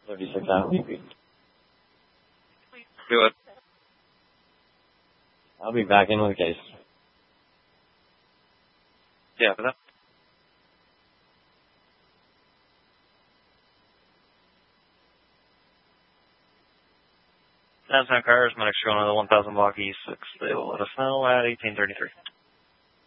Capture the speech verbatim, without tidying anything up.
thirty-six I'll be Do it. I'll be back in with the case. Yeah, for that. Samsung cars, my next show on the one thousand block E six. They will let us know at eighteen thirty-three.